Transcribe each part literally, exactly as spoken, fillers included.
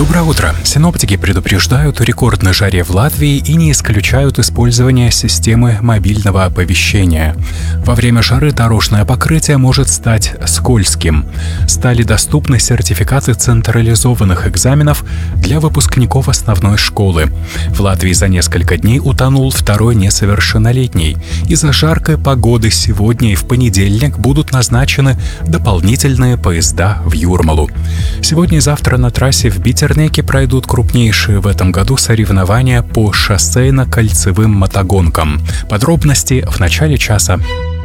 Доброе утро. Синоптики предупреждают о рекордной жаре в Латвии и не исключают использование системы мобильного оповещения. Во время жары дорожное покрытие может стать скользким. Стали доступны сертификаты централизованных экзаменов для выпускников основной школы. В Латвии за несколько дней утонул второй несовершеннолетний. Из-за жаркой погоды сегодня и в понедельник будут назначены дополнительные поезда в Юрмалу. Сегодня и завтра на трассе в Битернеке пройдут крупнейшие в этом году соревнования по шоссейно-кольцевым мотогонкам. Подробности в начале часа.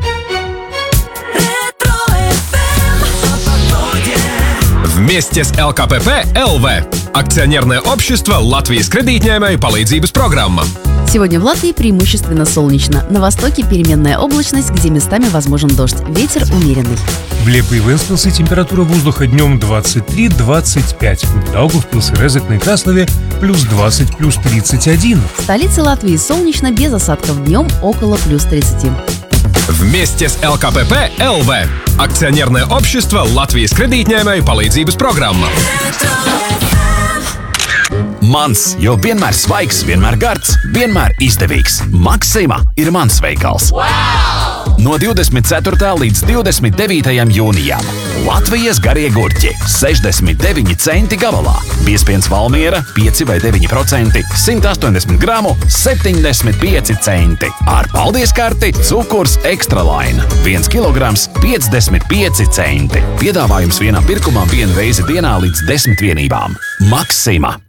Вместе с эл ка пэ пэ эл вэ – акционерное общество Латвijas kredītņēmēju palīdzības программа. Сегодня в Латвии преимущественно солнечно. На востоке переменная облачность, где местами возможен дождь. Ветер умеренный. В Лепе и Венспилсе температура воздуха днем двадцать три - двадцать пять. В Даугавпилсе, Резекне и Краслове плюс двадцать, плюс тридцать один. В столице Латвии солнечно, без осадков, днем около плюс тридцати. Вместе с эл ка пэ пэ эл вэ – акционерное общество Латвijas kredītņēmēju palīdzības программа. Mans, jo vienmēr svaigs, vienmēr gards, vienmēr izdevīgs. Maksima ir mans veikals. Wow! No divdesmit ceturtā līdz divdesmit devītajam jūnijam. Latvijas garie gurķi – sešdesmit deviņi centi gabalā. Biezpiens Valmiera – pieci vai deviņi procenti, simt astoņdesmit gramu – septiņdesmit pieci centi. Ar paldies karti cukurs Extraline – viens kilograms – piecdesmit pieci centi. Piedāvājums vienam pirkumam vienu reizi dienā līdz desmit vienībām. Maksima.